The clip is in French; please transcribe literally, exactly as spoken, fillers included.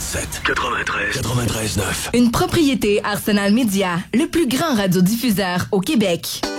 sept, quatre-vingt-treize, quatre-vingt-treize neuf. Une propriété Arsenal Média, le plus grand radiodiffuseur au Québec.